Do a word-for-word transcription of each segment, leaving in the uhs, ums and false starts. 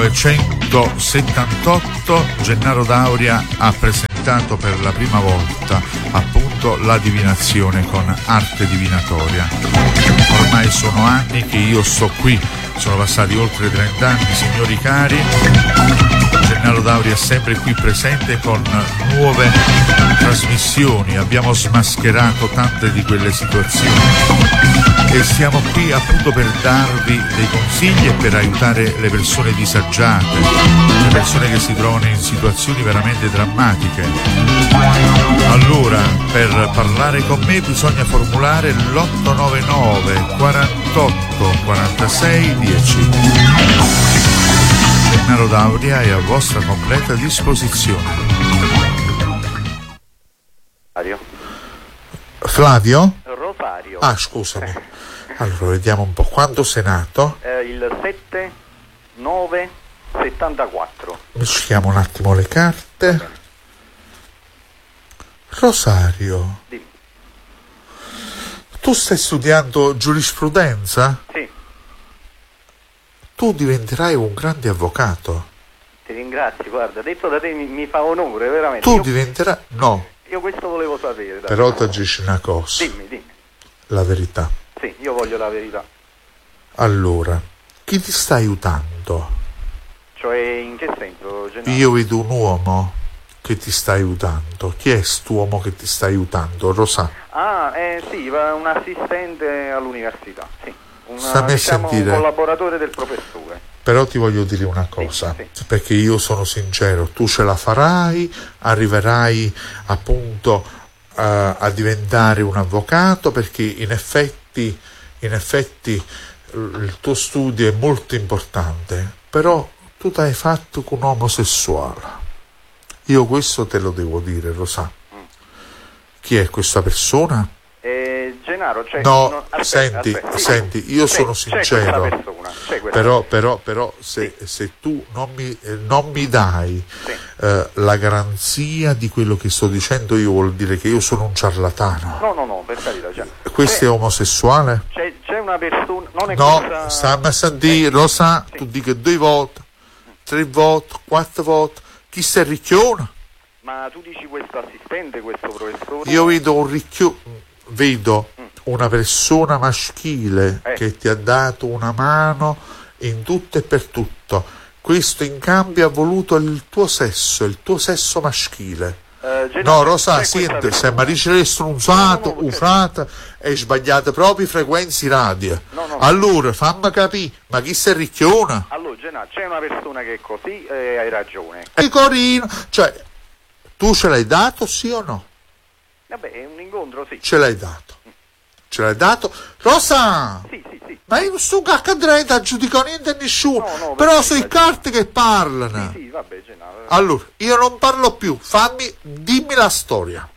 millenovecentosettantotto Gennaro D'Auria ha presentato per la prima volta appunto la divinazione con arte divinatoria. Ormai sono anni che io sto qui, sono passati oltre trenta anni, signori cari. Gennaro D'Auria è sempre qui presente con nuove trasmissioni, abbiamo smascherato tante di quelle situazioni e siamo qui appunto per darvi dei consigli e per aiutare le persone disagiate, le persone che si trovano in situazioni veramente drammatiche. Allora, per parlare con me bisogna formulare l'otto nove nove quarantotto quarantasei dieci. Gennaro D'Auria è a vostra completa disposizione. Flavio? Flavio? Rosario. Ah, scusami. Allora, vediamo un po'. Quando sei nato? Eh, il sette nove settantaquattro. Mischiamo un attimo le carte. Rosario. Dimmi. Tu stai studiando giurisprudenza? Sì. Tu diventerai un grande avvocato. Ti ringrazio, guarda, detto da te mi, mi fa onore, veramente. Tu io, diventerai... No. Io questo volevo sapere. Dai. Però ti dici una cosa. Dimmi, dimmi. La verità. Sì, io voglio la verità. Allora, chi ti sta aiutando? Cioè, in che senso, Gennaro? Io vedo un uomo che ti sta aiutando. Chi è quest'uomo che ti sta aiutando? Rosa? Ah, eh sì, va un assistente all'università, sì. Una, Stammi a diciamo, sentire. un collaboratore del professore. Però ti voglio dire una cosa, sì, sì. perché io sono sincero, tu ce la farai, arriverai appunto uh, a diventare un avvocato, perché in effetti, in effetti il tuo studio è molto importante, però tu ti hai fatto con un omosessuale. Io questo te lo devo dire, lo sa. Mm. Chi è questa persona? Eh, Gennaro, cioè, no, non, aspetta, senti, aspetta, sì, senti, io c'è, sono c'è sincero, questa persona, c'è questa però, persona. però, però se, sì. se tu non mi, eh, non mi dai sì. eh, la garanzia di quello che sto dicendo, io vuol dire che io sono un ciarlatano. No, no, no, per carità. Cioè, questo è omosessuale? C'è, c'è una persona, non è no, questa... stammi a sentire, lo sa, sì. tu dica due volte, tre volte, quattro volte, chi sei ricchione? Ma tu dici questo assistente, questo professore? Io vedo un ricchione, vedo mm. una persona maschile eh. che ti ha dato una mano in tutto e per tutto. Questo in cambio ha voluto il tuo sesso, il tuo sesso maschile. Uh, no, Rosa, senti, se mi dice che è strunzato, no, no, no, ufrata, e sbagliate proprio i frequenze radio. No, no, allora, fammi capire, ma chi sei ricchiona? Allora, Gennaro, c'è una persona che è così e hai ragione. E Corino, cioè, tu ce l'hai dato, sì o no? Vabbè, è un incontro, sì. Ce l'hai dato. Ce l'hai dato? Rosa! Sì, sì, sì. Ma io non sto cacca dritta a giudicare niente a nessuno. No, no, però sono i carte che parlano. Sì, sì, vabbè, Gennaro. Allora, io non parlo più, fammi, dimmi la storia.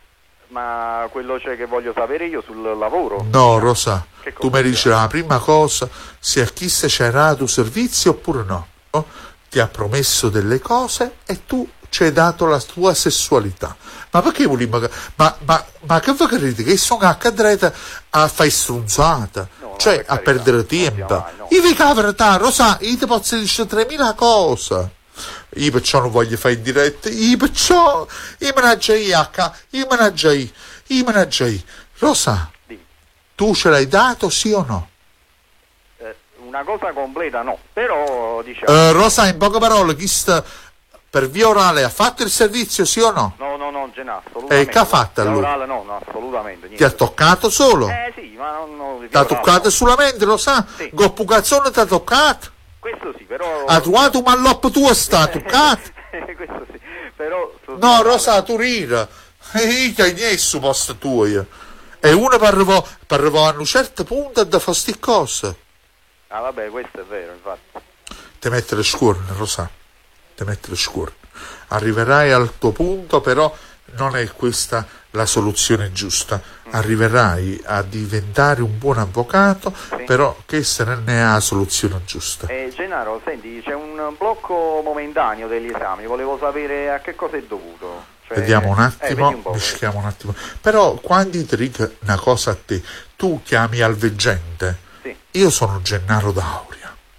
Ma quello c'è che voglio sapere io sul lavoro? No, Rosa, tu mi dici c'era? la prima cosa, se a chi se c'era tu servizio oppure no. no? Ti ha promesso delle cose e tu ci hai dato la tua sessualità. Ma perché volevi magari... Ma, ma, ma che voi credete? Che sono a cadreta a fare strunzata? No, cioè, no, a perdere tempo? Mai, no. Io vi cavrata, Rosa, io ti posso dire tremila cose. Io perciò non voglio fare in diretta. Io perciò... Io managgia io, io managgia io, io managgia io. Rosa, Dimmi. Tu ce l'hai dato, sì o no? Eh, una cosa completa no, però diciamo... Uh, Rosa, in poche parole, chi sta... Per via orale ha fatto il servizio, sì o no? No, no, no, Gennaro, assolutamente. E che ha fatto allora? Orale, no, no, assolutamente niente. Ti ha toccato solo? Eh sì, ma non... non ti ha toccato no. solamente, lo sa? Sì. Goppucazzone ti ha toccato? Questo sì, però... Ha trovato un malloppo tuo, sta toccato? Questo sì, però... No, Rosa, tu rira. Io che hai su posto tuo io. E uno per arrivare a un certo punto da fare sti cose. Ah vabbè, questo è vero, infatti. Ti mettere scorno, Rosa. Ti mettere scorno. Arriverai al tuo punto, però non è questa la soluzione giusta. Arriverai a diventare un buon avvocato, sì. però questa non è la soluzione giusta. Eh, Gennaro, senti, c'è un blocco momentaneo degli esami, volevo sapere a che cosa è dovuto. Cioè, vediamo un attimo, eh, un mischiamo un attimo. Però quando ti dico una cosa a te, tu chiami al veggente, sì. io sono Gennaro D'Auria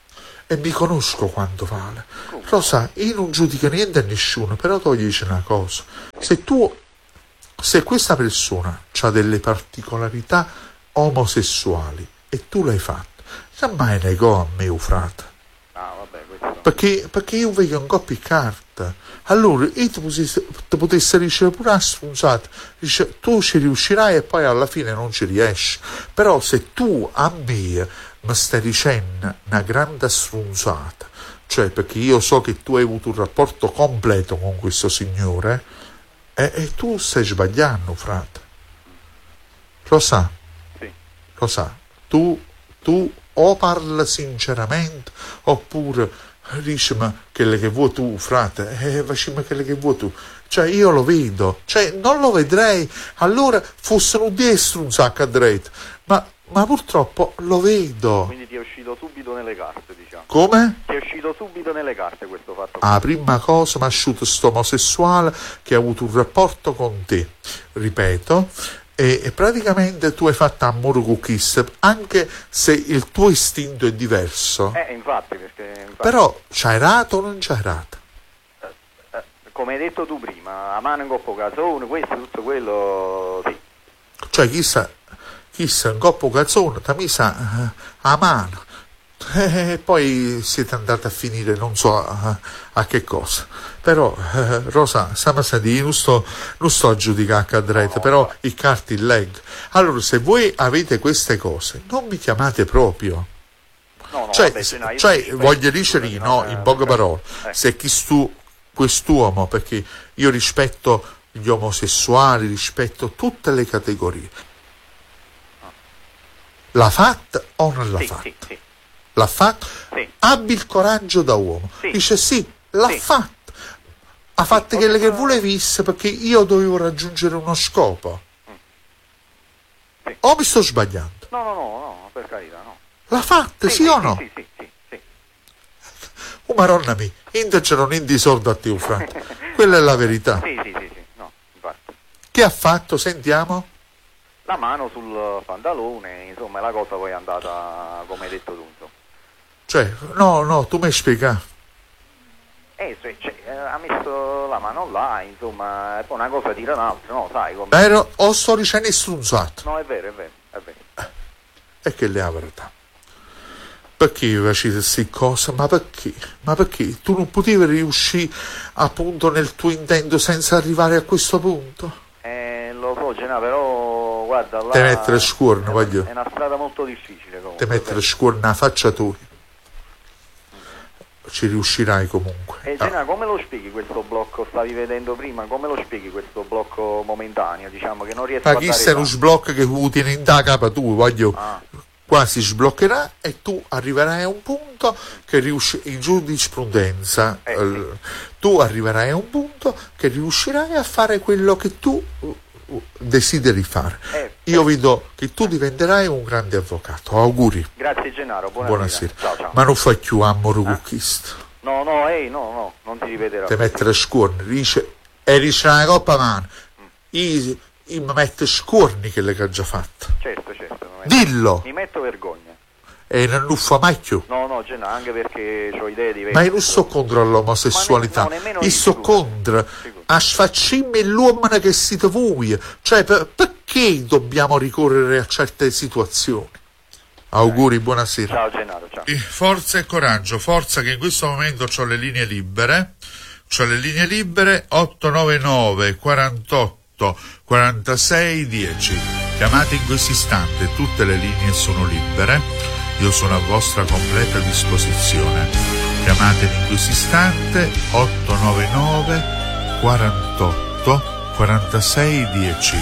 e mi conosco quanto vale. Rosa, io non giudico niente a nessuno, però toglici una cosa. Se tu, se questa persona ha delle particolarità omosessuali e tu l'hai fatto, mai negò a me, o frate. Ah, vabbè, questo... Perché, perché io vedo un coppia di carta. Allora io ti potessi, ti potessi ricevere pure una sfrunsata, dice, tu ci riuscirai e poi alla fine non ci riesci. Però se tu a me mi stai dicendo una grande sfrunsata, cioè perché io so che tu hai avuto un rapporto completo con questo signore, e, e tu stai sbagliando, frate. Lo sa? Sì. Lo sa? Tu, tu o parla sinceramente oppure dici, ma quelle che vuoi tu, frate, eh, facciamo quelle che vuoi tu. Cioè io lo vedo, cioè non lo vedrei, allora fossero dieci un sacco a dritto, ma, ma purtroppo lo vedo. Quindi ti è uscito subito nelle carte, diciamo. Come? Ti è uscito subito nelle carte questo fatto. La prima cosa mi ha asciutto sto omosessuale che ha avuto un rapporto con te, ripeto, e, e praticamente tu hai fatto amore con Kiss, anche se il tuo istinto è diverso. Eh, infatti, perché... Infatti, però c'hai rato o non c'hai rato? Eh, eh, come hai detto tu prima, a mano in coppo casone, questo, tutto quello, sì. Cioè chissà, chissà, un coppo calzone, ti ha messa uh, a mano. E poi siete andati a finire non so a, a che cosa. Però eh, Rosa, stiamo a dire, non sto, non sto a giudicare a dretto, no, però no. I carti leggo. Allora se voi avete queste cose non mi chiamate proprio. No, no, cioè, vabbè, se no, cioè voglio dire no, in poche parole, eh. Se chi stu, quest'uomo, perché io rispetto gli omosessuali, rispetto tutte le categorie, l'ha fatta o non l'ha sì, fatta? Sì, sì. L'ha fatto? Sì. Abbi il coraggio da uomo. Sì. Dice sì, l'ha sì. fatto. Ha fatto sì, quelle posso... che volevi perché io dovevo raggiungere uno scopo. Mm. Sì. O mi sto sbagliando? No, no, no, no, per carità, no. L'ha fatta, sì, sì, sì o no? Sì, sì, sì, sì. Oh, maronna mia, indicano non indi soldi a te, Franco. Quella è la verità. Sì, sì, sì, sì, no, infatti. Che ha fatto? Sentiamo. La mano sul pantalone, insomma, la cosa poi è andata come hai detto tu, insomma. Cioè, no, no, tu mi spiega. Eh, cioè, cioè, ha messo la mano là, insomma, e poi una cosa tira un'altra, no, sai come... Vero? O sto dicendo strunzato? No, è vero, è vero, è vero. E che è la verità. Perché facevi queste cose? Ma perché? Ma perché? Tu non potevi riuscire appunto nel tuo intento senza arrivare a questo punto? Eh, lo so, Gena, però guarda, là... Te mettere scuorno, è, voglio. È una strada molto difficile comunque. Te mettere scuorno nella faccia tua. Ci riuscirai comunque. E Gena, come lo spieghi questo blocco? Stavi vedendo prima, come lo spieghi questo blocco momentaneo, diciamo, che non riesco ma a dare... Ma chi sei uno sblocco che tu tieni in da capa tu, voglio... Ah. Qua si sbloccherà e tu arriverai a un punto che riusci... in giurisprudenza eh, eh, sì. Tu arriverai a un punto che riuscirai a fare quello che tu uh, desideri fare. Eh, Io eh. vedo che tu diventerai un grande avvocato. Auguri. Grazie Gennaro, buonasera. Buonasera. Ciao, ciao. Ma non fai più amore eh? con questo. No, no, ehi, no, no, non ti ripeterò. Te mettere scorni, dice, e dice una coppa mano. Mm. Io, io mi metto scorni che le che ho già fatto. Certo, certo. Dillo! Mi metto vergogna. E non lo fa mai più. No, no, Gennaro, anche perché ho idee diverse. Ma io non sto contro l'omosessualità, ne, no, io sto contro a sfacciarmi l'uomo che siete voi. Cioè, per, perché dobbiamo ricorrere a certe situazioni? Auguri, buonasera. Ciao Gennaro, ciao. Forza e coraggio, forza che in questo momento ho le linee libere. C'ho le linee libere otto nove nove quarantotto quarantasei dieci. Chiamate in questo istante, tutte le linee sono libere, io sono a vostra completa disposizione. Chiamatemi in questo istante otto nove nove quarantotto quarantasei dieci.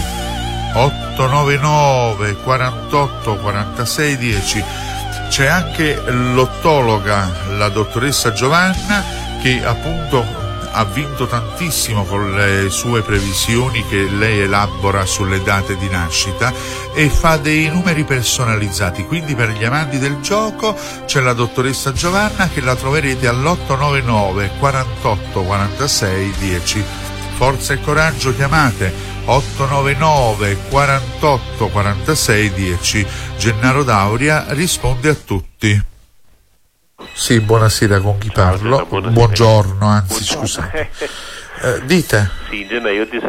otto nove nove quarantotto quarantasei dieci. C'è anche l'ottologa, la dottoressa Giovanna, che appunto ha vinto tantissimo con le sue previsioni che lei elabora sulle date di nascita e fa dei numeri personalizzati. Quindi per gli amanti del gioco c'è la dottoressa Giovanna, che la troverete all'otto nove nove quarantotto quarantasei dieci. Forza e coraggio, chiamate otto nove nove quarantotto quarantasei dieci. Gennaro Dauria risponde a tutti. Sì, buonasera, con chi parlo? Buonasera. Buongiorno, anzi, Buongiorno. scusate. Eh, dite? Sì, in genere io ti